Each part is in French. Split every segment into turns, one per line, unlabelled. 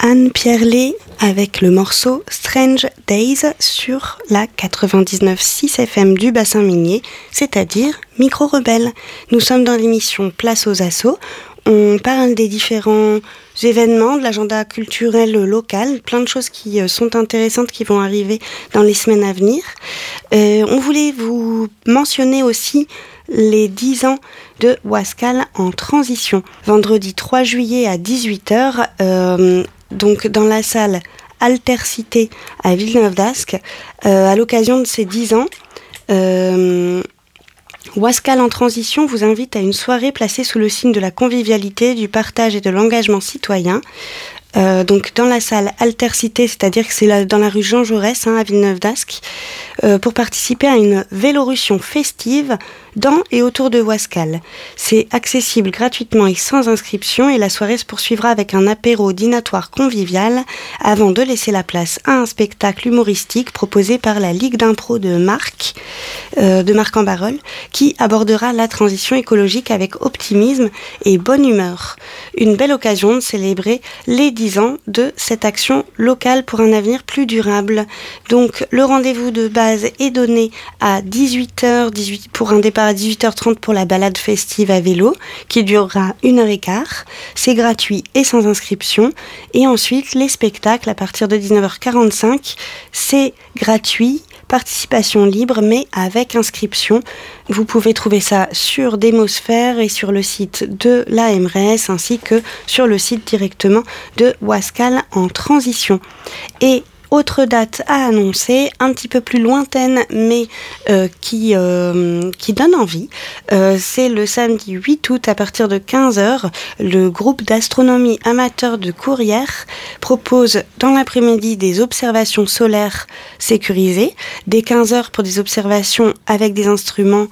Anne Pierlet avec le morceau Strange Days sur la 99.6 FM du bassin minier, c'est-à-dire Micro Rebelle. Nous sommes dans l'émission Place aux Assos. On parle des différents événements, de l'agenda culturel local, plein de choses qui sont intéressantes qui vont arriver dans les semaines à venir. On voulait vous mentionner aussi les 10 ans de Wascal en transition. Vendredi 3 juillet à 18h, donc dans la salle Altercité à Villeneuve-d'Ascq, à l'occasion de ces 10 ans, Wascal en transition vous invite à une soirée placée sous le signe de la convivialité, du partage et de l'engagement citoyen. Donc dans la salle Altercité, c'est-à-dire que c'est dans la rue Jean Jaurès à Villeneuve-d'Ascq, pour participer à une vélorussion festive dans et autour de Wascal. C'est accessible gratuitement et sans inscription et la soirée se poursuivra avec un apéro dînatoire convivial avant de laisser la place à un spectacle humoristique proposé par la Ligue d'impro de Marc en Barœul, qui abordera la transition écologique avec optimisme et bonne humeur. Une belle occasion de célébrer les 10 ans de cette action locale pour un avenir plus durable. Donc le rendez-vous de base est donné à 18h, pour un départ à 18h30 pour la balade festive à vélo qui durera 1h15. C'est gratuit et sans inscription. Et ensuite les spectacles à partir de 19h45, c'est gratuit, participation libre mais avec inscription. Vous pouvez trouver ça sur Démosphère et sur le site de l'AMRS ainsi que sur le site directement de Wascal en transition. Et autre date à annoncer, un petit peu plus lointaine, mais qui donne envie. C'est le samedi 8 août à partir de 15h. Le groupe d'astronomie amateur de Courrières propose dans l'après-midi des observations solaires sécurisées. Dès 15h pour des observations avec des instruments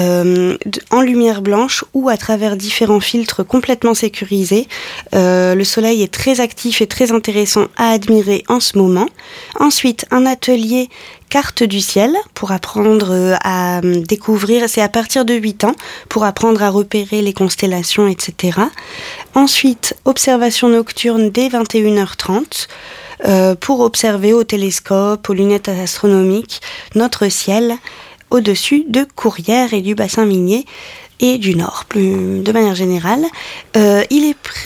en lumière blanche ou à travers différents filtres complètement sécurisés. Le soleil est très actif et très intéressant à admirer en ce moment. Ensuite, un atelier carte du ciel pour apprendre à découvrir, c'est à partir de 8 ans, pour apprendre à repérer les constellations, etc. Ensuite, observation nocturne dès 21h30 pour observer au télescope, aux lunettes astronomiques, notre ciel au-dessus de Courrières et du bassin minier et du Nord, plus de manière générale. Il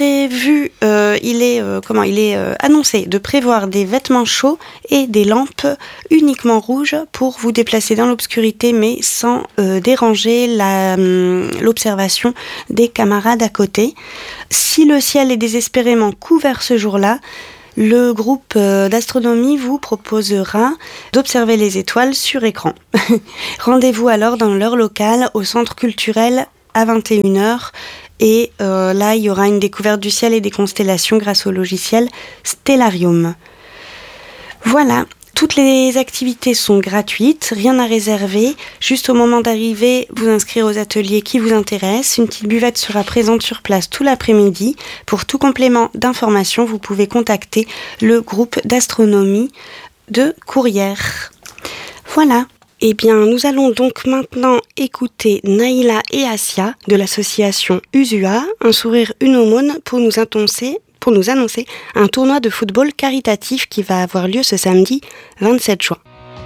est annoncé de prévoir des vêtements chauds et des lampes uniquement rouges pour vous déplacer dans l'obscurité, mais sans déranger l'observation des camarades à côté. Si le ciel est désespérément couvert ce jour-là, le groupe d'astronomie vous proposera d'observer les étoiles sur écran. Rendez-vous alors dans l'heure locale au centre culturel à 21h et là il y aura une découverte du ciel et des constellations grâce au logiciel Stellarium. Voilà. Toutes les activités sont gratuites, rien à réserver. Juste au moment d'arriver, vous inscrire aux ateliers qui vous intéressent. Une petite buvette sera présente sur place tout l'après-midi. Pour tout complément d'information, vous pouvez contacter le groupe d'astronomie de Courrières. Voilà. Eh bien, nous allons donc maintenant écouter Naïla et Assia de l'association USUA, un sourire, une aumône, pour nous annoncer un tournoi de football caritatif qui va avoir lieu ce samedi 27 juin.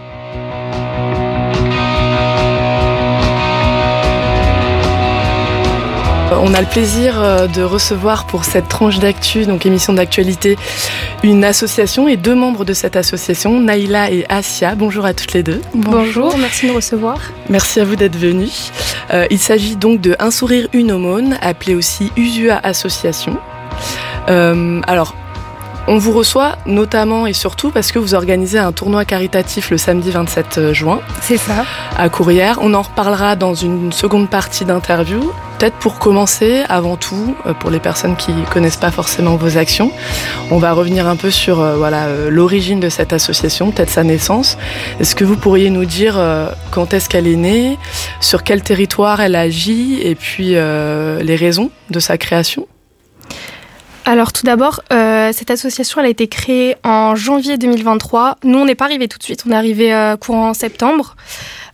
On a le plaisir de recevoir pour cette tranche d'actu, donc émission d'actualité, une association et 2 membres de cette association, Naïla et Assia. Bonjour à toutes les deux.
Bonjour, merci de nous recevoir.
Merci à vous d'être venus. Il s'agit donc de Un sourire, une aumône, appelé aussi USUA Association. Alors, on vous reçoit notamment et surtout parce que vous organisez un tournoi caritatif le samedi 27 juin.
C'est ça.
À Courrières. On en reparlera dans une seconde partie d'interview. Peut-être pour commencer, avant tout, pour les personnes qui connaissent pas forcément vos actions, on va revenir un peu sur l'origine de cette association, peut-être sa naissance. Est-ce que vous pourriez nous dire quand est-ce qu'elle est née, sur quel territoire elle agit et puis les raisons de sa création ?
Alors tout d'abord, cette association elle a été créée en janvier 2023. Nous on n'est pas arrivés tout de suite, on est arrivés courant septembre.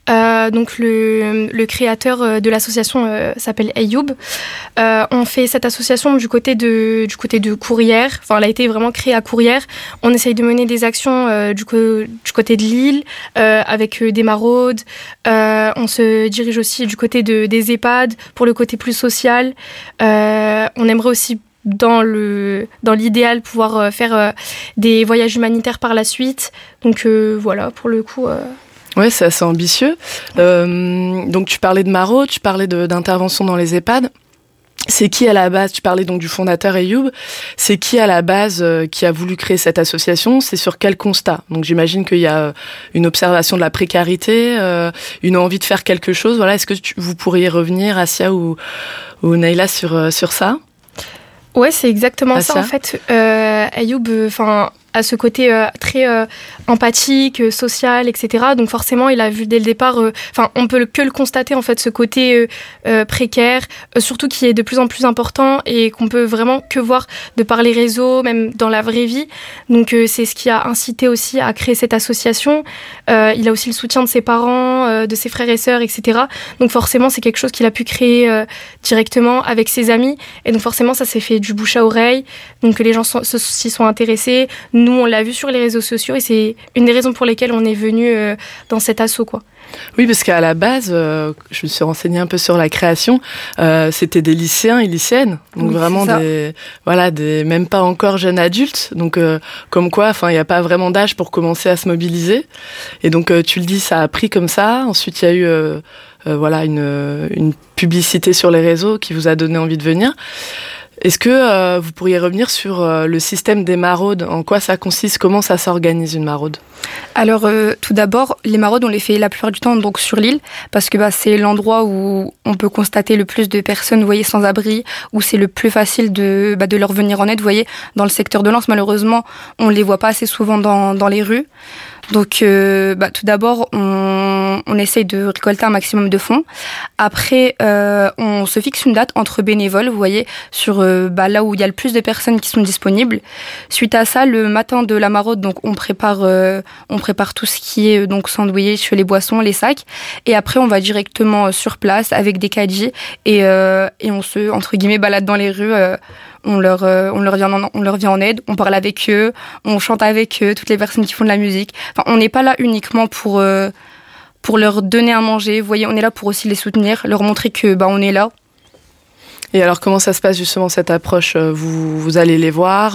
Donc le créateur de l'association s'appelle Ayoub. On fait cette association du côté de Courrières. Enfin, elle a été vraiment créée à Courrières. On essaye de mener des actions du côté de Lille avec des maraudes. On se dirige aussi du côté des EHPAD pour le côté plus social. On aimerait aussi dans l'idéal pouvoir faire des voyages humanitaires par la suite. Donc voilà, pour le coup.
Ouais, c'est assez ambitieux. Donc tu parlais de maraude, tu parlais d'intervention dans les EHPAD. C'est qui à la base, tu parlais donc du fondateur Ayoub, c'est qui à la base qui a voulu créer cette association? C'est sur quel constat? Donc j'imagine qu'il y a une observation de la précarité, une envie de faire quelque chose. Voilà, est-ce que vous pourriez revenir, Assia ou Naïla, sur ça?
Ouais, c'est exactement ça en fait. Ayoub, à ce côté très empathique, social, etc. Donc forcément, il a vu dès le départ, on peut que le constater en fait, ce côté précaire, surtout qui est de plus en plus important et qu'on peut vraiment que voir de par les réseaux, même dans la vraie vie. Donc c'est ce qui a incité aussi à créer cette association. Il a aussi le soutien de ses parents, de ses frères et sœurs, etc. Donc forcément, c'est quelque chose qu'il a pu créer directement avec ses amis. Et donc forcément, ça s'est fait du bouche à oreille. Donc les gens s'y sont intéressés. Nous, on l'a vu sur les réseaux sociaux et c'est une des raisons pour lesquelles on est venu dans cet asso, quoi.
Oui, parce qu'à la base, je me suis renseignée un peu sur la création, c'était des lycéens et lycéennes, donc oui, vraiment des même pas encore jeunes adultes, donc comme quoi, il n'y a pas vraiment d'âge pour commencer à se mobiliser. Et donc tu le dis, ça a pris comme ça. Ensuite, il y a eu une publicité sur les réseaux qui vous a donné envie de venir. Est-ce que vous pourriez revenir sur le système des maraudes? En quoi ça consiste? Comment ça s'organise une maraude?
Alors tout d'abord, les maraudes on les fait la plupart du temps donc sur l'île parce que c'est l'endroit où on peut constater le plus de personnes, vous voyez, sans abri, où c'est le plus facile de leur venir en aide. Vous voyez, dans le secteur de Lens, malheureusement, on les voit pas assez souvent dans les rues. Donc tout d'abord, on essaye de récolter un maximum de fonds. Après, on se fixe une date entre bénévoles, vous voyez, sur là où il y a le plus de personnes qui sont disponibles. Suite à ça, le matin de la maraude, donc on prépare tout ce qui est donc sandwich, les boissons, les sacs. Et après, on va directement sur place avec des caddies et on se, entre guillemets, balade dans les rues. On leur vient en aide, on parle avec eux, on chante avec eux, toutes les personnes qui font de la musique. On n'est pas là uniquement pour leur donner à manger. Vous voyez, on est là pour aussi les soutenir, leur montrer que on est là.
Et alors, comment ça se passe justement cette approche? Vous allez les voir,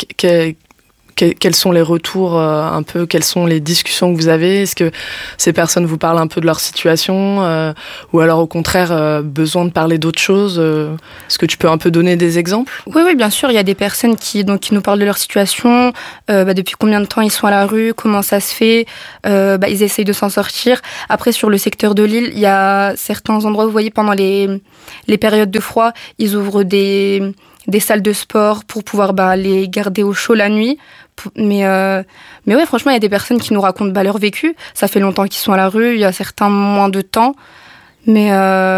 quels sont les retours un peu, quelles sont les discussions que vous avez? Est-ce que ces personnes vous parlent un peu de leur situation ou alors au contraire besoin de parler d'autres choses? Est-ce que tu peux un peu donner des exemples?
Oui, bien sûr. Il y a des personnes qui nous parlent de leur situation, depuis combien de temps ils sont à la rue, comment ça se fait, ils essayent de s'en sortir. Après, sur le secteur de Lille, il y a certains endroits, vous voyez, pendant les périodes de froid, ils ouvrent des salles de sport pour pouvoir les garder au chaud la nuit. Mais ouais, franchement, il y a des personnes qui nous racontent leur vécu. Ça fait longtemps qu'ils sont à la rue, il y a certains moins de temps. Mais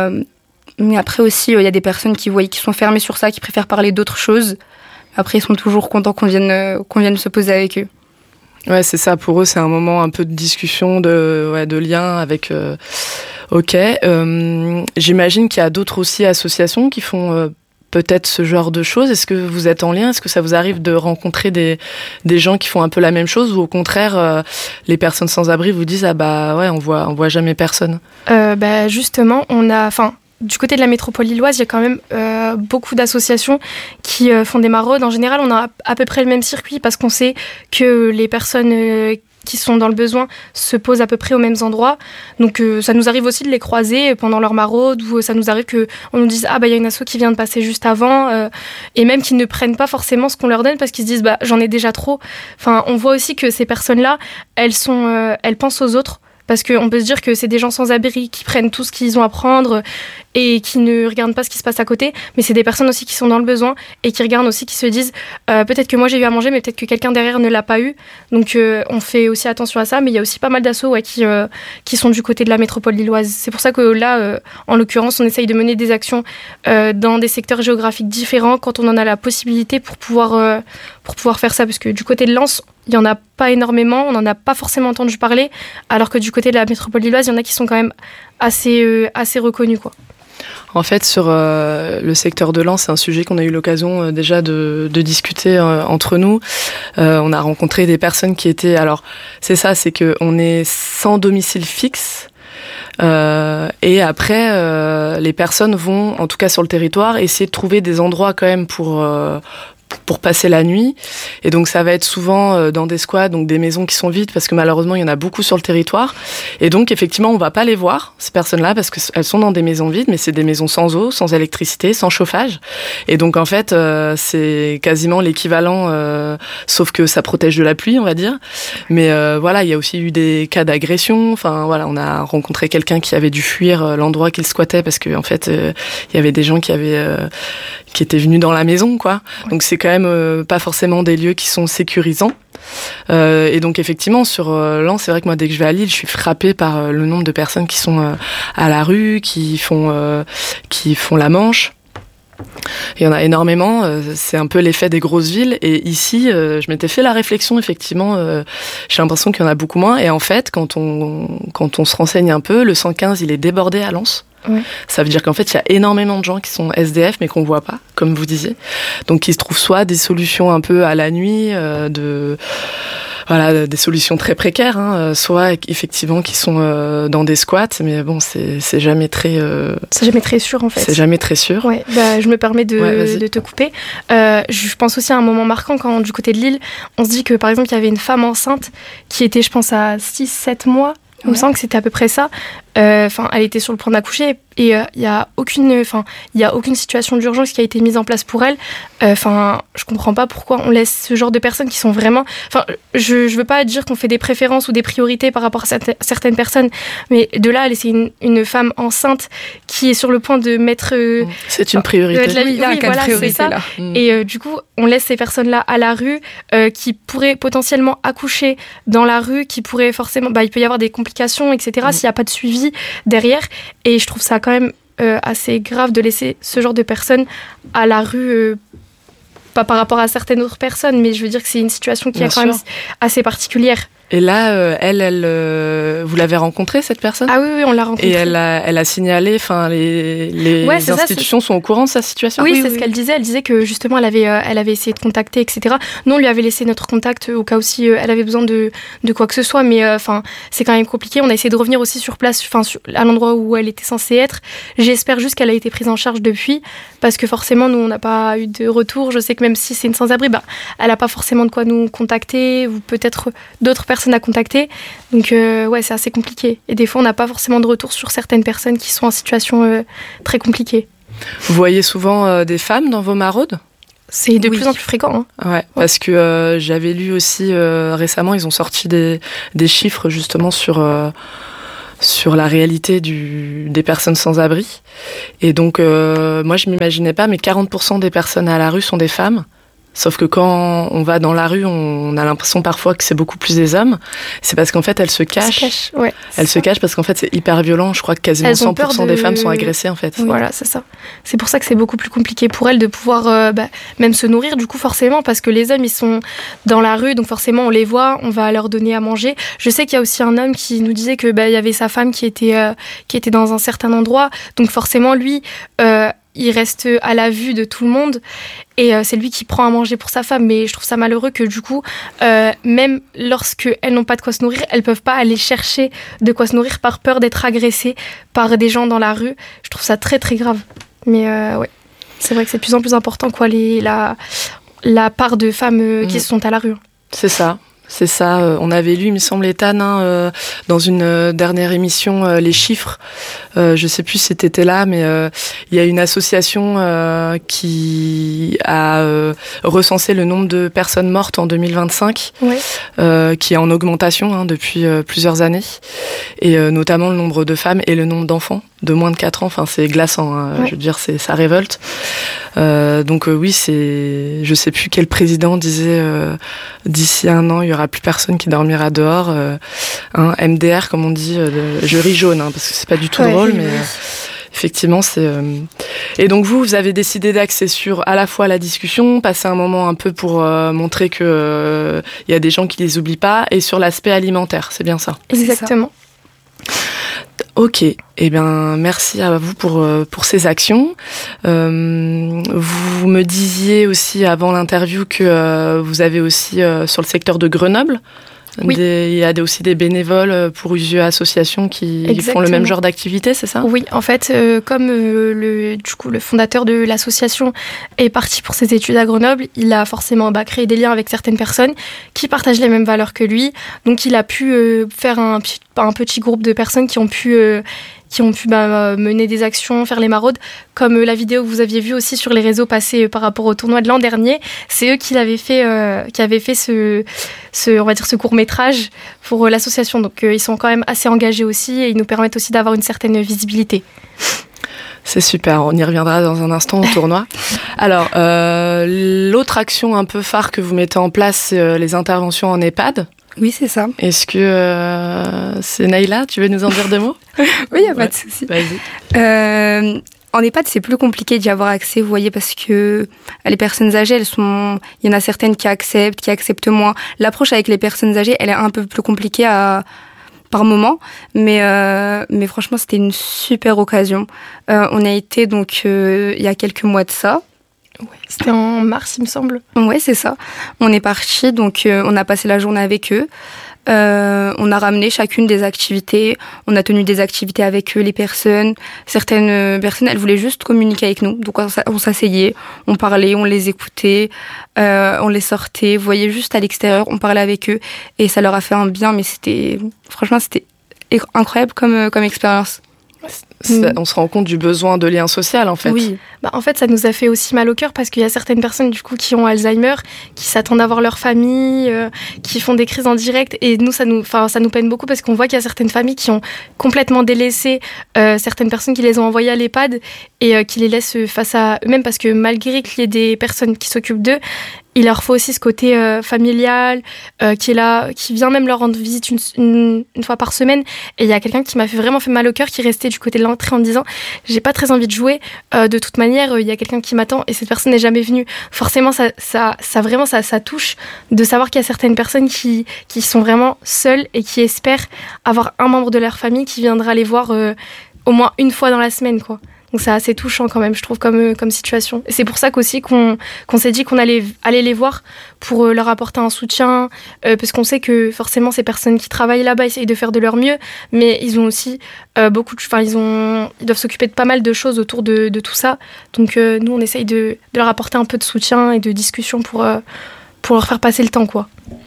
après aussi, il y a des personnes qui sont fermées sur ça, qui préfèrent parler d'autres choses. Après, ils sont toujours contents qu'on vienne se poser avec eux.
Ouais, c'est ça. Pour eux, c'est un moment un peu de discussion, de lien avec... Ok. J'imagine qu'il y a d'autres aussi associations qui font... peut-être ce genre de choses. Est-ce que vous êtes en lien? Est-ce que ça vous arrive de rencontrer des gens qui font un peu la même chose ou au contraire, les personnes sans abri vous disent on voit jamais personne?
Justement, du côté de la métropole lilloise, il y a quand même beaucoup d'associations qui font des maraudes. En général, on a à peu près le même circuit parce qu'on sait que les personnes qui sont dans le besoin se posent à peu près aux mêmes endroits. Donc ça nous arrive aussi de les croiser pendant leur maraude ou ça nous arrive qu'on nous dise il y a une asso qui vient de passer juste avant et même qu'ils ne prennent pas forcément ce qu'on leur donne parce qu'ils se disent j'en ai déjà trop. On voit aussi que ces personnes-là, elles pensent aux autres. Parce qu'on peut se dire que c'est des gens sans abri qui prennent tout ce qu'ils ont à prendre et qui ne regardent pas ce qui se passe à côté. Mais c'est des personnes aussi qui sont dans le besoin et qui regardent aussi, qui se disent peut-être que moi j'ai eu à manger, mais peut-être que quelqu'un derrière ne l'a pas eu. Donc on fait aussi attention à ça. Mais il y a aussi pas mal d'assos qui sont du côté de la métropole lilloise. C'est pour ça que là, en l'occurrence, on essaye de mener des actions dans des secteurs géographiques différents quand on en a la possibilité pour pouvoir faire ça. Parce que du côté de Lens, il y en a pas énormément, on n'en a pas forcément entendu parler, alors que du côté de la métropole lilloise, il y en a qui sont quand même assez reconnus, quoi.
En fait, sur le secteur de Lens, c'est un sujet qu'on a eu l'occasion déjà de discuter entre nous. On a rencontré des personnes qui étaient... Alors, c'est qu'on est sans domicile fixe. Et après, les personnes vont, en tout cas sur le territoire, essayer de trouver des endroits quand même pour passer la nuit. Et donc ça va être souvent dans des squats, donc des maisons qui sont vides, parce que malheureusement il y en a beaucoup sur le territoire. Et donc effectivement on va pas les voir, ces personnes-là, parce qu'elles sont dans des maisons vides, mais c'est des maisons sans eau, sans électricité, sans chauffage. Et donc en fait c'est quasiment l'équivalent, sauf que ça protège de la pluie, on va dire. Mais voilà, il y a aussi eu des cas d'agression. Enfin voilà, on a rencontré quelqu'un qui avait dû fuir l'endroit qu'il squattait, parce que en fait il y avait des gens qui étaient venus dans la maison, quoi. Donc c'est quand même pas forcément des lieux qui sont sécurisants. Et donc effectivement sur Lens, c'est vrai que moi dès que je vais à Lille, je suis frappée par le nombre de personnes qui sont à la rue, qui font la manche. Il y en a énormément, c'est un peu l'effet des grosses villes. Et ici, je m'étais fait la réflexion, effectivement, j'ai l'impression qu'il y en a beaucoup moins. Et en fait, quand on se renseigne un peu, le 115, il est débordé à Lens. Ouais. Ça veut dire qu'en fait, il y a énormément de gens qui sont SDF, mais qu'on voit pas, comme vous disiez. Donc, ils se trouvent soit des solutions un peu à la nuit, des solutions très précaires, hein, soit effectivement qui sont dans des squats, mais bon, c'est jamais très.
C'est jamais très sûr, en fait.
C'est jamais très sûr.
Ouais. Je me permets de te couper. Je pense aussi à un moment marquant quand, du côté de Lille, on se dit que par exemple, il y avait une femme enceinte qui était, je pense, à 6-7 mois. Il me semble que c'était à peu près ça. Elle était sur le point d'accoucher et il y a aucune situation d'urgence qui a été mise en place pour elle. Je comprends pas pourquoi on laisse ce genre de personnes qui sont vraiment. Je veux pas dire qu'on fait des préférences ou des priorités par rapport à certaines personnes, mais de là à laisser une femme enceinte qui est sur le point de mettre.
C'est une priorité.
De la vie, oui, voilà, c'est ça. Là. Et du coup, on laisse ces personnes-là à la rue, qui pourraient potentiellement accoucher dans la rue, qui pourraient forcément. Il peut y avoir des complications, etc. S'il n'y a pas de suivi derrière, et je trouve ça quand même assez grave de laisser ce genre de personnes à la rue, pas par rapport à certaines autres personnes, mais je veux dire que c'est une situation qui est quand même assez particulière.
Et là, vous l'avez rencontrée, cette personne ?
Ah oui, on l'a rencontrée.
Et elle a signalé, les institutions sont au courant de sa situation ?
Oui, c'est ce qu'elle disait. Elle disait que justement, elle avait essayé de contacter, etc. Nous, on lui avait laissé notre contact au cas où si elle avait besoin de quoi que ce soit. Mais c'est quand même compliqué. On a essayé de revenir aussi sur place, à l'endroit où elle était censée être. J'espère juste qu'elle a été prise en charge depuis, parce que forcément, nous, on n'a pas eu de retour. Je sais que même si c'est une sans-abri, elle n'a pas forcément de quoi nous contacter, ou peut-être d'autres personnes à contacter, donc c'est assez compliqué, et des fois on n'a pas forcément de retour sur certaines personnes qui sont en situation très compliquée.
Vous voyez souvent des femmes dans vos maraudes ?
C'est de plus en plus fréquent, hein.
Ouais, parce que j'avais lu aussi récemment, ils ont sorti des chiffres justement sur la réalité des personnes sans abri, et donc moi je m'imaginais pas, mais 40% des personnes à la rue sont des femmes. Sauf que quand on va dans la rue, on a l'impression parfois que c'est beaucoup plus des hommes. C'est parce qu'en fait, elles se cachent. Elles se cachent parce qu'en fait, c'est hyper violent. Je crois que quasiment 100% des femmes sont agressées, en fait.
Oui. Voilà, c'est ça. C'est pour ça que c'est beaucoup plus compliqué pour elles de pouvoir même se nourrir, du coup, forcément, parce que les hommes, ils sont dans la rue, donc forcément, on les voit, on va leur donner à manger. Je sais qu'il y a aussi un homme qui nous disait que il y avait sa femme qui était dans un certain endroit, donc forcément, lui... il reste à la vue de tout le monde, et c'est lui qui prend à manger pour sa femme. Mais je trouve ça malheureux que du coup, même lorsqu'elles n'ont pas de quoi se nourrir, elles peuvent pas aller chercher de quoi se nourrir par peur d'être agressées par des gens dans la rue. Je trouve ça très très grave. Mais c'est vrai que c'est de plus en plus important, quoi, la part de femmes qui sont à la rue.
C'est ça. C'est ça, on avait lu, il me semble, Ethan, dans une dernière émission, les chiffres. Je sais plus si c'était là, mais il y a une association qui a recensé le nombre de personnes mortes en 2025, qui est en augmentation depuis plusieurs années, et notamment le nombre de femmes et le nombre d'enfants de moins de 4 ans. Enfin, c'est glaçant, je veux dire, ça révolte. Donc oui, je sais plus quel président disait d'ici 1 an, il y aura plus personne qui dormira dehors. MDR, comme on dit, je ris jaune, parce que c'est pas du tout drôle, mais effectivement, c'est... Et donc vous avez décidé d'axer sur à la fois la discussion, passer un moment un peu pour montrer que y a des gens qui les oublient pas, et sur l'aspect alimentaire, c'est bien ça?
Exactement.
Ok, eh bien merci à vous pour ces actions. Vous me disiez aussi avant l'interview que vous avez aussi sur le secteur de Grenoble,
oui.
Il y a aussi des bénévoles pour Usio Association qui font le même genre d'activité, c'est ça?
Oui, en fait, comme le fondateur de l'association est parti pour ses études à Grenoble, il a forcément créé des liens avec certaines personnes qui partagent les mêmes valeurs que lui. Donc il a pu faire un petit groupe de personnes qui ont pu mener des actions, faire les maraudes, comme la vidéo que vous aviez vue aussi sur les réseaux passés par rapport au tournoi de l'an dernier. C'est eux qui avaient fait ce court-métrage pour l'association. Donc ils sont quand même assez engagés aussi et ils nous permettent aussi d'avoir une certaine visibilité.
C'est super, on y reviendra dans un instant au tournoi. Alors, l'autre action un peu phare que vous mettez en place, c'est les interventions en EHPAD.
Oui, c'est ça.
Est-ce que c'est Naïla, tu veux nous en dire 2 mots?
Oui, il n'y a pas de souci.
Vas-y.
En EHPAD, c'est plus compliqué d'y avoir accès, vous voyez, parce que les personnes âgées, il y en a certaines qui acceptent moins. L'approche avec les personnes âgées, elle est un peu plus compliquée par moment, mais franchement, c'était une super occasion. On a été donc il y a quelques mois de ça.
Ouais, c'était en mars, il me semble.
Ouais, c'est ça. On est partis, donc on a passé la journée avec eux. On a ramené chacune des activités. On a tenu des activités avec eux, les personnes. Certaines personnes, elles voulaient juste communiquer avec nous. Donc on s'asseyait, on parlait, on les écoutait, on les sortait. Vous voyez, juste à l'extérieur, on parlait avec eux. Et ça leur a fait un bien, mais franchement, c'était incroyable comme expérience.
On se rend compte du besoin de lien social, en fait.
Oui. En fait, ça nous a fait aussi mal au cœur parce qu'il y a certaines personnes du coup qui ont Alzheimer, qui s'attendent à voir leur famille, qui font des crises en direct. Et nous, ça nous peine beaucoup parce qu'on voit qu'il y a certaines familles qui ont complètement délaissé certaines personnes qui les ont envoyées à l'EHPAD et qui les laissent face à eux-mêmes parce que malgré qu'il y ait des personnes qui s'occupent d'eux, il leur faut aussi ce côté familial qui est là, qui vient même leur rendre visite une fois par semaine. Et il y a quelqu'un qui m'a vraiment fait mal au cœur, qui restait du côté de l'entrée en me disant « J'ai pas très envie de jouer, de toute manière, il y a quelqu'un qui m'attend et cette personne n'est jamais venue. » Forcément, ça touche de savoir qu'il y a certaines personnes qui sont vraiment seules et qui espèrent avoir un membre de leur famille qui viendra les voir au moins une fois dans la semaine, quoi. Donc c'est assez touchant quand même, je trouve, comme situation. Et c'est pour ça qu'aussi qu'on s'est dit qu'on allait aller les voir pour leur apporter un soutien, parce qu'on sait que forcément ces personnes qui travaillent là-bas essayent de faire de leur mieux, mais ils ont aussi ils doivent s'occuper de pas mal de choses autour de tout ça. Donc nous, on essaye de leur apporter un peu de soutien et de discussion pour leur faire passer le temps, quoi.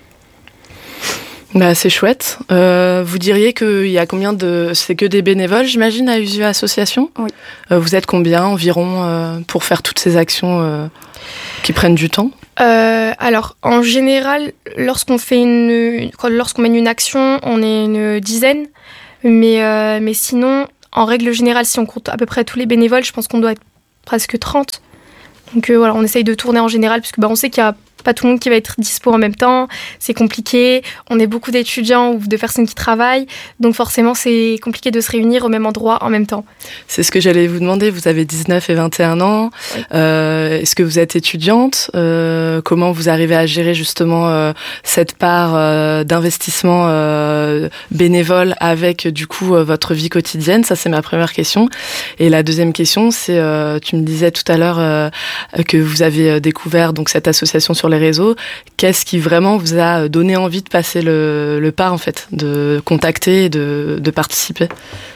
C'est chouette. Vous diriez qu'il y a c'est que des bénévoles, j'imagine, à Usio Association?
Oui.
Vous êtes combien environ pour faire toutes ces actions qui prennent du temps?
Alors, en général, lorsqu'on mène une action, on est une dizaine. Mais sinon, en règle générale, si on compte à peu près tous les bénévoles, je pense qu'on doit être presque 30. Donc voilà, on essaye de tourner en général, parce que on sait qu'il y a pas tout le monde qui va être dispo en même temps, c'est compliqué, on est beaucoup d'étudiants ou de personnes qui travaillent, donc forcément c'est compliqué de se réunir au même endroit en même temps.
C'est ce que j'allais vous demander, vous avez 19 et 21 ans, oui. Est-ce que vous êtes étudiante? Comment vous arrivez à gérer justement cette part d'investissement bénévole avec du coup votre vie quotidienne? Ça c'est ma première question. Et la deuxième question, c'est, tu me disais tout à l'heure que vous avez découvert donc cette association sur les réseaux. Qu'est-ce qui vraiment vous a donné envie de passer le pas, en fait, de contacter et de participer?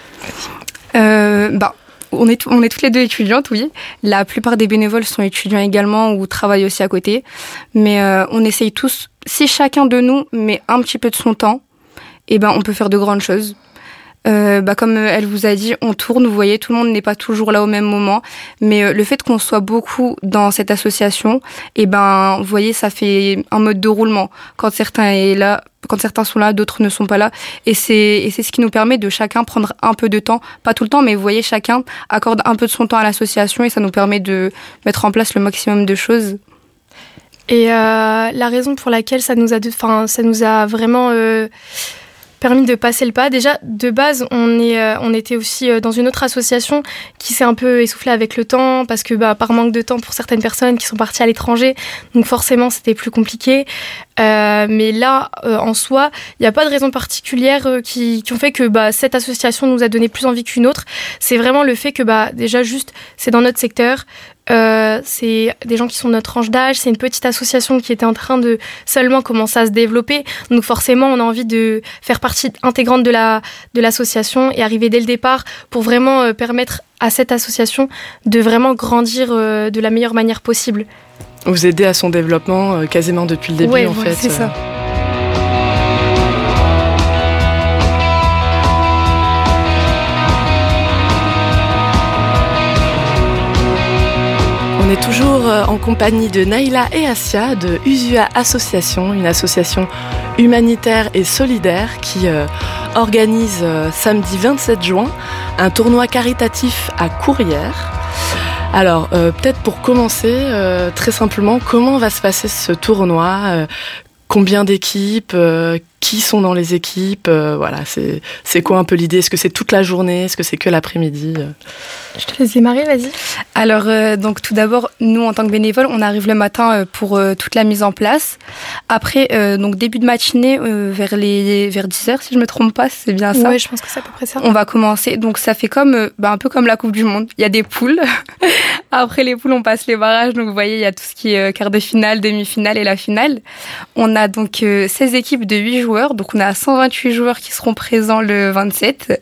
On est toutes les deux étudiantes, oui. La plupart des bénévoles sont étudiants également ou travaillent aussi à côté. Mais on essaye tous, si chacun de nous met un petit peu de son temps, on peut faire de grandes choses. Comme elle vous a dit, on tourne, vous voyez, tout le monde n'est pas toujours là au même moment, mais le fait qu'on soit beaucoup dans cette association, vous voyez, ça fait un mode de roulement. Quand certains sont là, d'autres ne sont pas là, et c'est ce qui nous permet de chacun prendre un peu de temps, pas tout le temps, mais vous voyez, chacun accorde un peu de son temps à l'association et ça nous permet de mettre en place le maximum de choses.
Et la raison pour laquelle ça nous a vraiment permis de passer le pas. Déjà, de base, on était aussi dans une autre association qui s'est un peu essoufflée avec le temps parce que par manque de temps pour certaines personnes qui sont parties à l'étranger, donc forcément c'était plus compliqué. Mais là, en soi, il n'y a pas de raison particulière qui ont fait que cette association nous a donné plus envie qu'une autre. C'est vraiment le fait que déjà juste, c'est dans notre secteur. C'est des gens qui sont de notre tranche d'âge, c'est une petite association qui était en train de seulement commencer à se développer, donc forcément on a envie de faire partie intégrante de l'association et arriver dès le départ pour vraiment permettre à cette association de vraiment grandir de la meilleure manière possible.
Vous aidez à son développement quasiment depuis le début en fait.
C'est ça.
On est toujours en compagnie de Naïla et Assia de Usua Association, une association humanitaire et solidaire qui organise samedi 27 juin un tournoi caritatif à Courrières. Alors, peut-être pour commencer, très simplement, comment va se passer ce tournoi ? Combien d'équipes ? Qui sont dans les équipes ? Voilà, c'est quoi un peu l'idée ? Est-ce que c'est toute la journée ? Est-ce que c'est que l'après-midi ?
Je te laisse démarrer, vas-y.
Alors, donc tout d'abord, nous, en tant que bénévoles, on arrive le matin pour toute la mise en place. Après, donc début de matinée, vers 10h, si je me trompe pas, c'est bien ça.
Oui, je pense que c'est à peu près ça.
On va commencer. Donc, ça fait comme, un peu comme la Coupe du Monde. Il y a des poules. Après les poules, on passe les barrages. Donc, vous voyez, il y a tout ce qui est quart de finale, demi-finale et la finale. On a donc 16 équipes de 8 joueurs. Donc, on a 128 joueurs qui seront présents le 27.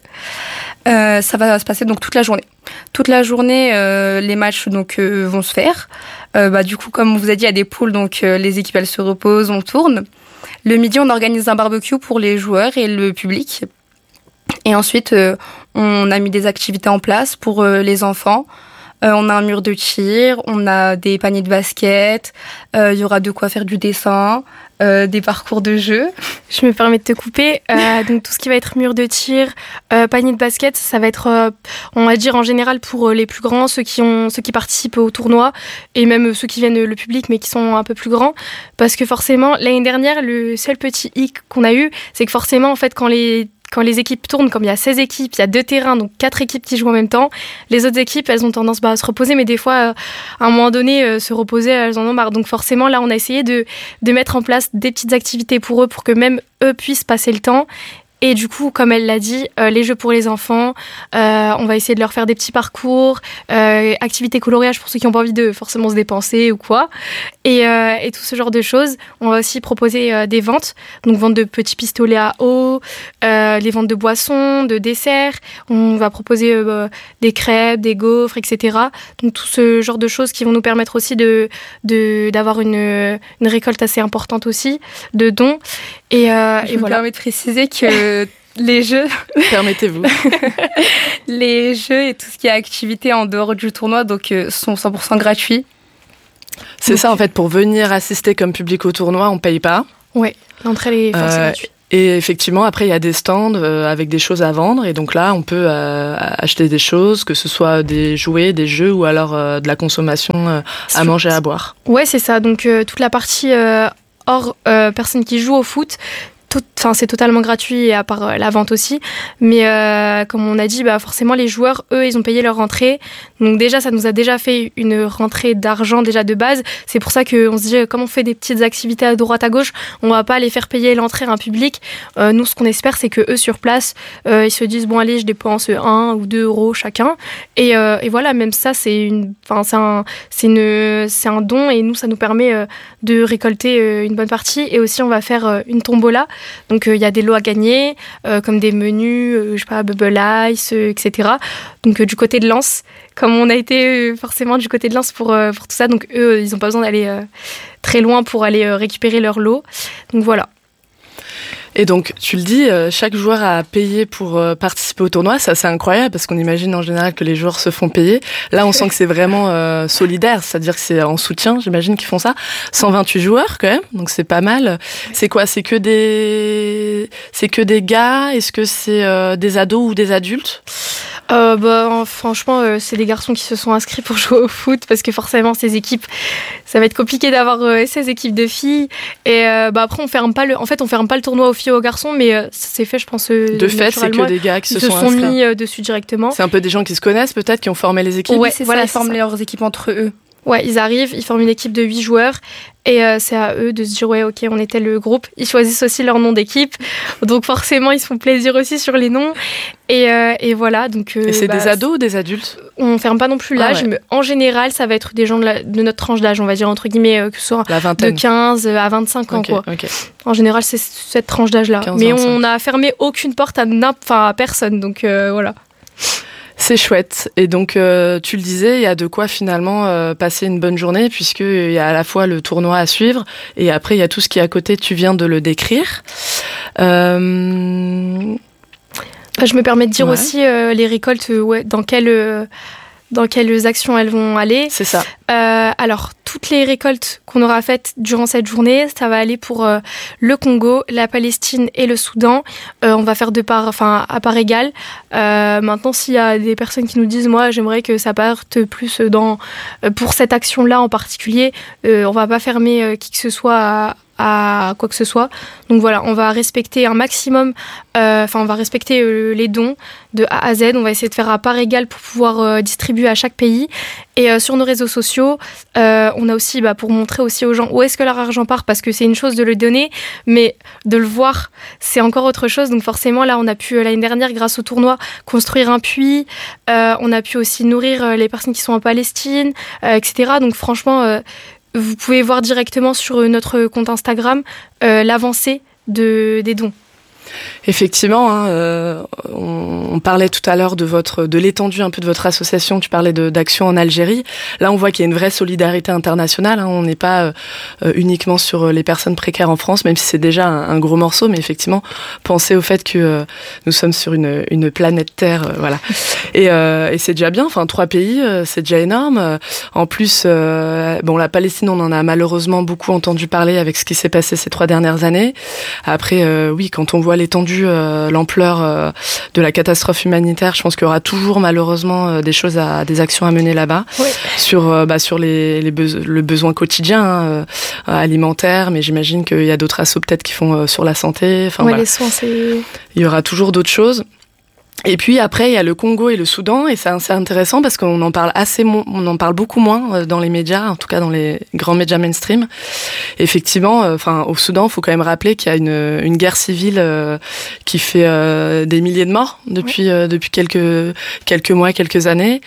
Ça va se passer donc toute la journée. Toute la journée, les matchs donc vont se faire. Du coup, comme on vous a dit, il y a des poules, donc les équipes elles se reposent, on tourne. Le midi, on organise un barbecue pour les joueurs et le public. Et ensuite, on a mis des activités en place pour les enfants. On a un mur de tir, on a des paniers de basket, il y aura de quoi faire du dessin, des parcours de jeu.
Je me permets de te couper. Donc tout ce qui va être mur de tir, panier de basket, ça va être, on va dire en général pour les plus grands, ceux qui participent au tournoi et même ceux qui viennent le public mais qui sont un peu plus grands, parce que forcément l'année dernière le seul petit hic qu'on a eu, c'est que forcément en fait quand les équipes tournent, comme il y a 16 équipes, il y a 2 terrains, donc 4 équipes qui jouent en même temps. Les autres équipes, elles ont tendance à se reposer, mais des fois, à un moment donné, se reposer, elles en ont marre. Donc forcément, là, on a essayé de mettre en place des petites activités pour eux, pour que même eux puissent passer le temps. Et du coup, comme elle l'a dit, les jeux pour les enfants, on va essayer de leur faire des petits parcours, activités coloriage pour ceux qui n'ont pas envie de forcément se dépenser ou quoi, et tout ce genre de choses. On va aussi proposer des ventes, donc vente de petits pistolets à eau, les ventes de boissons, de desserts. On va proposer des crêpes, des gaufres, etc. Donc tout ce genre de choses qui vont nous permettre aussi d'avoir une récolte assez importante aussi, de dons. Et
je me permets de préciser que les jeux...
Permettez-vous.
Les jeux et tout ce qui est activité en dehors du tournoi donc, sont 100% gratuits.
C'est donc ça, en fait, pour venir assister comme public au tournoi, on ne paye pas.
Oui, l'entrée est forcément gratuite.
Et effectivement, après, il y a des stands avec des choses à vendre. Et donc là, on peut acheter des choses, que ce soit des jouets, des jeux ou alors de la consommation à manger, à boire.
Ouais, c'est ça. Donc toute la partie... hors personnes qui jouent au foot, c'est totalement gratuit, à part la vente aussi. Mais comme on a dit, forcément les joueurs, eux, ils ont payé leur rentrée. Donc déjà, ça nous a déjà fait une rentrée d'argent déjà de base. C'est pour ça qu'on se dit, comme on fait des petites activités à droite à gauche, on va pas les faire payer l'entrée à un public. Nous, ce qu'on espère, c'est que eux sur place, ils se disent bon allez, je dépense 1 ou 2 euros chacun. Et voilà, même ça, c'est un don et nous, ça nous permet de récolter une bonne partie. Et aussi, on va faire une tombola. Donc il y a des lots à gagner, comme des menus, je sais pas, Bubble Ice, etc. Donc du côté de Lens, comme on a été forcément du côté de Lens pour tout ça, donc eux, ils n'ont pas besoin d'aller très loin pour aller récupérer leur lot. Donc voilà.
Et donc, tu le dis, chaque joueur a payé pour participer au tournoi. Ça, c'est incroyable parce qu'on imagine en général que les joueurs se font payer. Là, on sent que c'est vraiment solidaire, c'est-à-dire que c'est en soutien, j'imagine qu'ils font ça. 128 joueurs quand même, donc c'est pas mal. C'est quoi ? C'est que des gars ? Est-ce que c'est des ados ou des adultes ?
Franchement, c'est des garçons qui se sont inscrits pour jouer au foot parce que forcément, ces équipes, ça va être compliqué d'avoir 16 équipes de filles. Et après, on ferme pas le tournoi aux filles et aux garçons, mais c'est fait, je pense.
De fait, c'est que des gars qui se sont
mis dessus directement.
C'est un peu des gens qui se connaissent, peut-être, qui ont formé les équipes.
Ouais, c'est ça, ils forment leurs équipes entre eux.
Ouais, ils arrivent, ils forment une équipe de 8 joueurs et c'est à eux de se dire ouais, ok, on était le groupe. Ils choisissent aussi leur nom d'équipe, donc forcément ils se font plaisir aussi sur les noms et voilà. Donc
et c'est des ados ou des adultes?
On ferme pas non plus l'âge, mais en général ça va être des gens de notre tranche d'âge, on va dire entre guillemets, que ce soit de 15 à 25 ans quoi. En général c'est cette tranche d'âge là, mais 25. On n'a fermé aucune porte à personne, donc voilà.
C'est chouette. Et donc, tu le disais, il y a de quoi finalement passer une bonne journée, puisqu'il y a à la fois le tournoi à suivre, et après, il y a tout ce qui est à côté, tu viens de le décrire. Je
me permets de dire aussi les récoltes, dans quelles actions elles vont aller.
C'est ça.
Alors, toutes les récoltes qu'on aura faites durant cette journée, ça va aller pour le Congo, la Palestine et le Soudan. On va faire à part égale. Maintenant, s'il y a des personnes qui nous disent, moi, j'aimerais que ça parte plus pour cette action-là en particulier, on va pas fermer qui que ce soit à quoi que ce soit. Donc voilà, on va respecter un maximum, on va respecter les dons de A à Z. On va essayer de faire à part égale pour pouvoir distribuer à chaque pays. Et sur nos réseaux sociaux, on a aussi, pour montrer aussi aux gens où est-ce que leur argent part, parce que c'est une chose de le donner, mais de le voir, c'est encore autre chose. Donc forcément, là, on a pu, l'année dernière, grâce au tournoi, construire un puits. On a pu aussi nourrir les personnes qui sont en Palestine, etc. Donc franchement, vous pouvez voir directement sur notre compte Instagram l'avancée des dons.
Effectivement, on parlait tout à l'heure de l'étendue un peu de votre association. Tu parlais d'action en Algérie. Là, on voit qu'il y a une vraie solidarité internationale. On n'est pas uniquement sur les personnes précaires en France, même si c'est déjà un gros morceau. Mais effectivement, pensez au fait que nous sommes sur une planète Terre, voilà. Et c'est déjà bien. 3 pays, c'est déjà énorme. En plus, la Palestine, on en a malheureusement beaucoup entendu parler avec ce qui s'est passé ces 3 dernières années. Après, oui, quand on voit l'étendue, l'ampleur de la catastrophe humanitaire, je pense qu'il y aura toujours malheureusement des actions à mener là-bas, oui. sur le besoin quotidien alimentaire, mais j'imagine qu'il y a d'autres assos peut-être qui font sur la santé. Voilà.
Les soins, c'est...
Il y aura toujours d'autres choses. Et puis après, il y a le Congo et le Soudan, et c'est assez intéressant parce qu'on en parle on en parle beaucoup moins dans les médias, en tout cas dans les grands médias mainstream. Effectivement, au Soudan, il faut quand même rappeler qu'il y a une guerre civile qui fait des milliers de morts depuis quelques mois, quelques années,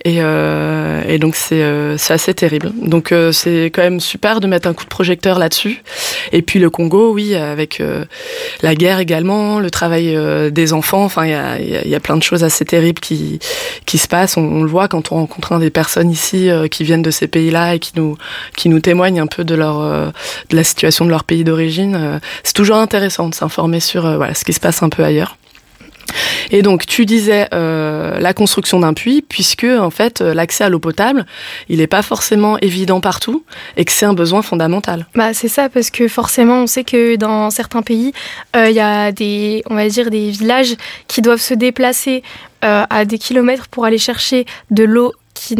et donc c'est assez terrible. Donc c'est quand même super de mettre un coup de projecteur là-dessus. Et puis le Congo, oui, avec la guerre également, le travail des enfants. Il y a plein de choses assez terribles qui se passent. On le voit quand on rencontre des personnes ici qui viennent de ces pays-là et qui nous témoignent un peu de la situation de leur pays d'origine. C'est toujours intéressant de s'informer sur ce qui se passe un peu ailleurs. Et donc, tu disais la construction d'un puits, puisque en fait, l'accès à l'eau potable, il n'est pas forcément évident partout, et que c'est un besoin fondamental.
C'est ça, parce que forcément, on sait que dans certains pays, il y a des villages qui doivent se déplacer à des kilomètres pour aller chercher de l'eau qui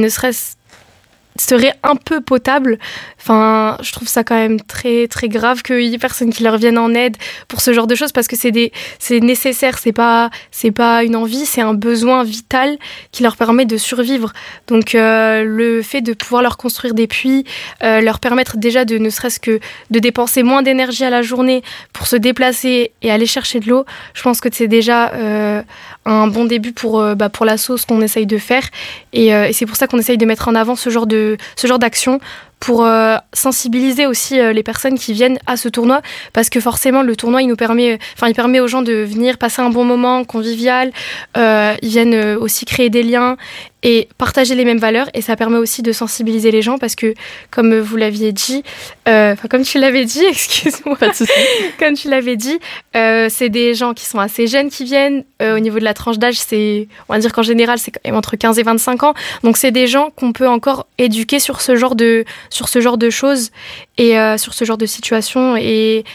serait un peu potable. Je trouve ça quand même très très grave qu'il y ait personne qui leur vienne en aide pour ce genre de choses, parce que c'est nécessaire, c'est pas une envie, c'est un besoin vital qui leur permet de survivre. Donc le fait de pouvoir leur construire des puits, leur permettre déjà ne serait-ce que de dépenser moins d'énergie à la journée pour se déplacer et aller chercher de l'eau, je pense que c'est déjà un bon début pour la sauce qu'on essaye de faire, et c'est pour ça qu'on essaye de mettre en avant ce genre d'action, pour sensibiliser aussi les personnes qui viennent à ce tournoi, parce que forcément le tournoi il permet aux gens de venir passer un bon moment convivial, ils viennent aussi créer des liens et partager les mêmes valeurs, et ça permet aussi de sensibiliser les gens, parce que comme vous l'aviez dit, comme tu l'avais dit, excuse-moi,
pas de souci.
Comme tu l'avais dit, c'est des gens qui sont assez jeunes qui viennent, au niveau de la tranche d'âge, on va dire qu'en général c'est quand même entre 15 et 25 ans, donc c'est des gens qu'on peut encore éduquer sur ce genre de choses et sur ce genre de situation, et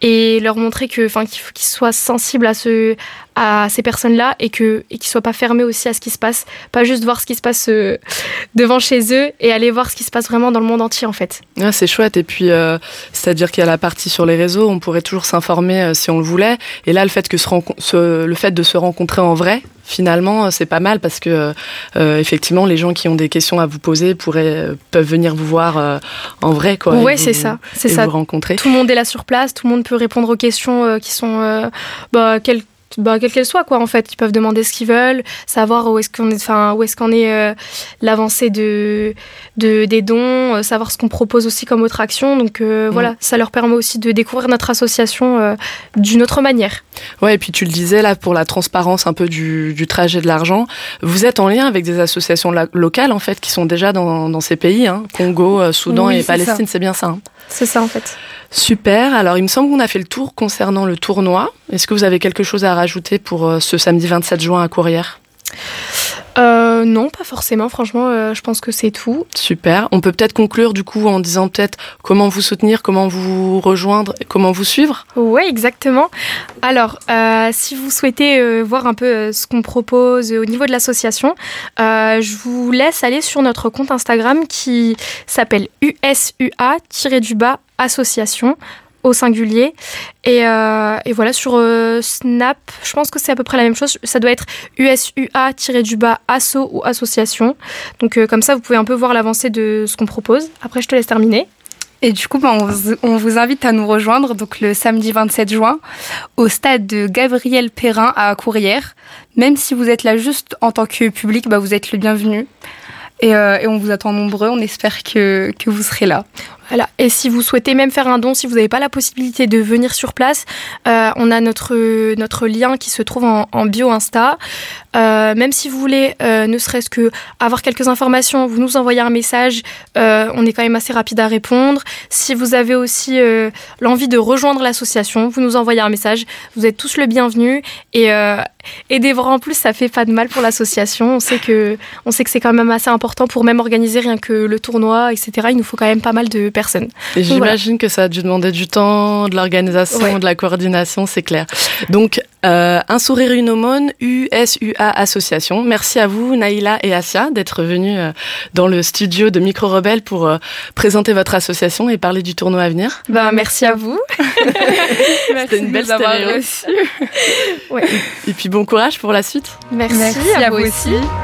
et leur montrer qu'il faut qu'ils soient sensibles à ces personnes-là et qu'ils ne soient pas fermés aussi à ce qui se passe, pas juste voir ce qui se passe devant chez eux et aller voir ce qui se passe vraiment dans le monde entier en fait.
Ouais, c'est chouette, et puis c'est-à-dire qu'il y a la partie sur les réseaux, on pourrait toujours s'informer si on le voulait, et là le fait de se rencontrer en vrai, finalement c'est pas mal parce que effectivement les gens qui ont des questions à vous poser peuvent venir vous voir en vrai quoi.
Ouais, c'est ça.
Vous rencontrer.
Tout le monde est là sur place, tout le monde peut répondre aux questions qui sont quelle qu'elle soit quoi en fait. Ils peuvent demander ce qu'ils veulent, savoir où est-ce qu'en est l'avancée des dons, savoir ce qu'on propose aussi comme autre action. Donc voilà, ça leur permet aussi de découvrir notre association d'une autre manière.
Ouais, et puis tu le disais là, pour la transparence un peu du trajet de l'argent, vous êtes en lien avec des associations locales en fait qui sont déjà dans ces pays, hein, Congo, Soudan et Palestine, c'est bien ça, hein.
C'est ça en fait.
Super, alors il me semble qu'on a fait le tour concernant le tournoi. Est-ce que vous avez quelque chose à rajouter pour ce samedi 27 juin à Courrières ?
Non, pas forcément, franchement, je pense que c'est tout.
Super, on peut peut-être conclure du coup en disant peut-être comment vous soutenir, comment vous rejoindre, comment vous suivre ?
Oui, exactement. Alors, si vous souhaitez voir un peu ce qu'on propose au niveau de l'association, je vous laisse aller sur notre compte Instagram qui s'appelle USUA-association au singulier. Et voilà, sur Snap, je pense que c'est à peu près la même chose. Ça doit être USUA-asso ou association. Donc comme ça, vous pouvez un peu voir l'avancée de ce qu'on propose. Après, je te laisse terminer.
Et du coup, on vous invite à nous rejoindre donc le samedi 27 juin au stade de Gabriel Perrin à Courrières. Même si vous êtes là juste en tant que public, vous êtes le bienvenu. Et on vous attend nombreux, on espère que vous serez là.
Voilà. Et si vous souhaitez même faire un don, si vous n'avez pas la possibilité de venir sur place, on a notre lien qui se trouve en bio Insta. Même si vous voulez, ne serait-ce que avoir quelques informations, vous nous envoyez un message. On est quand même assez rapide à répondre. Si vous avez aussi l'envie de rejoindre l'association, vous nous envoyez un message. Vous êtes tous le bienvenu. Et des voix en plus, ça fait pas de mal pour l'association. On sait que c'est quand même assez important pour même organiser rien que le tournoi, etc. Il nous faut quand même pas mal de personnes.
Et j'imagine que ça a dû demander du temps, de l'organisation, de la coordination, c'est clair. Donc, un sourire, une aumône, USUA Association. Merci à vous, Naïla et Assia, d'être venus dans le studio de Micro Rebelle pour présenter votre association et parler du tournoi à venir.
Merci à vous.
C'était une belle stéréo.
Ouais.
Et puis bon courage pour la suite.
Merci à vous aussi.